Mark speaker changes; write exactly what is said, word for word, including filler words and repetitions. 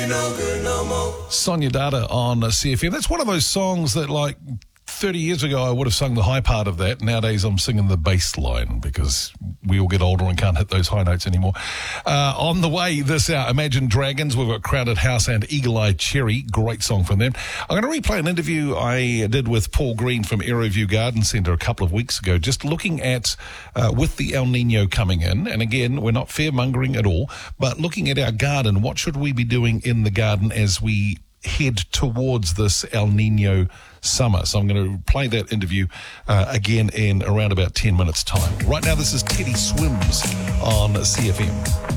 Speaker 1: No good no more.
Speaker 2: Sonia Data on C F M. That's one of those songs that, like, thirty years ago I would have sung the high part of that. Nowadays I'm singing the bass line because we all get older and can't hit those high notes anymore. Uh, on the way this hour, Imagine Dragons. We've got Crowded House and Eagle Eye Cherry. Great song from them. I'm going to replay an interview I did with Paul Green from Aeroview Garden Centre a couple of weeks ago, just looking at, uh, with the El Nino coming in, and again, we're not fear-mongering at all, but looking at our garden, what should we be doing in the garden as we head towards this El Nino summer? So I'm going to play that interview uh, again in around about ten minutes time. Right now, this is Teddy Swims on C F M.